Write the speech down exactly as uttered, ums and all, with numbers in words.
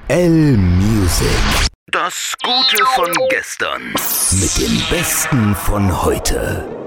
L-Music. Das Gute von gestern mit dem Besten von heute.